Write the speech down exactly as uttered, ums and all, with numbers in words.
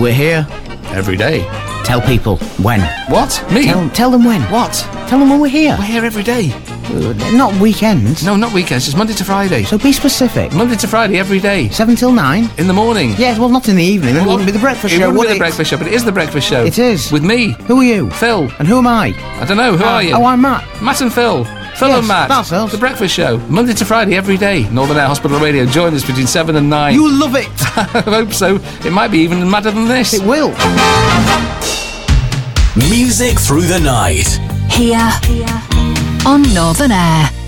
We're here. Every day. Tell people when. What? Me? Tell, tell them when. What? Tell them when we're here. We're here every day. Uh, not weekends. No, not weekends. It's Monday to Friday. So be specific. Monday to Friday, every day. Seven till nine? In the morning. Yes, well, not in the evening. It Well, wouldn't be the breakfast it show, wouldn't would be it? the breakfast show, but it is the breakfast show. It is. With me. Who are you? Phil. And who am I? I don't know. Who Uh, are you? Oh, I'm Matt. Matt and Phil. Phil Yes, and Matt. that's us. The breakfast show. Monday to Friday, every day. Northern Air Hospital Radio. Join us between seven and nine. You love it. I hope so. It might be even madder than this. It will. Music through the night. Here, on Northern Air.